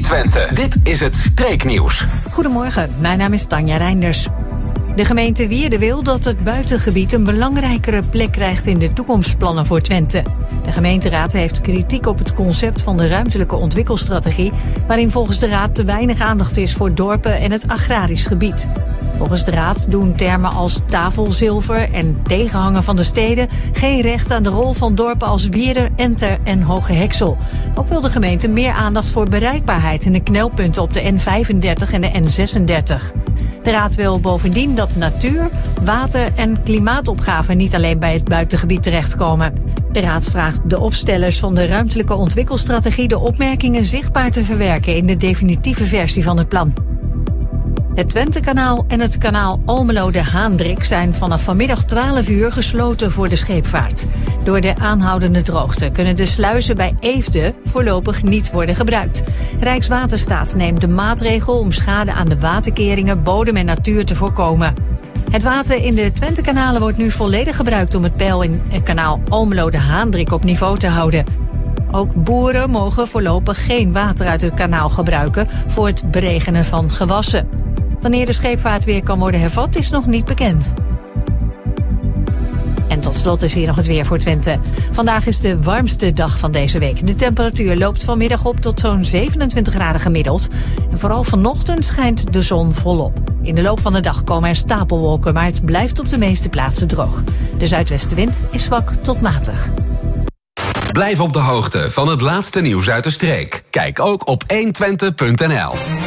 Twente. Dit is het Streeknieuws. Goedemorgen, mijn naam is Tanja Reinders. De gemeente Wierde wil dat het buitengebied een belangrijkere plek krijgt in de toekomstplannen voor Twente. De gemeenteraad heeft kritiek op het concept van de ruimtelijke ontwikkelstrategie, waarin volgens de raad te weinig aandacht is voor dorpen en het agrarisch gebied. Volgens de raad doen termen als tafelzilver en tegenhanger van de steden geen recht aan de rol van dorpen als Wierde, Enter en Hoge Heksel. Ook wil de gemeente meer aandacht voor bereikbaarheid in de knelpunten op de N35 en de N36. De raad wil bovendien dat natuur, water en klimaatopgaven niet alleen bij het buitengebied terechtkomen. De raad vraagt de opstellers van de ruimtelijke ontwikkelstrategie de opmerkingen zichtbaar te verwerken in de definitieve versie van het plan. Het Twentekanaal en het kanaal Almelo de Haandrik zijn vanaf vanmiddag 12 uur gesloten voor de scheepvaart. Door de aanhoudende droogte kunnen de sluizen bij Eefde voorlopig niet worden gebruikt. Rijkswaterstaat neemt de maatregel om schade aan de waterkeringen, bodem en natuur te voorkomen. Het water in de Twentekanalen wordt nu volledig gebruikt om het peil in het kanaal Almelo de Haandrik op niveau te houden. Ook boeren mogen voorlopig geen water uit het kanaal gebruiken voor het beregenen van gewassen. Wanneer de scheepvaart weer kan worden hervat is nog niet bekend. En tot slot is hier nog het weer voor Twente. Vandaag is de warmste dag van deze week. De temperatuur loopt vanmiddag op tot zo'n 27 graden gemiddeld. En vooral vanochtend schijnt de zon volop. In de loop van de dag komen er stapelwolken, maar het blijft op de meeste plaatsen droog. De zuidwestenwind is zwak tot matig. Blijf op de hoogte van het laatste nieuws uit de streek. Kijk ook op 120.nl.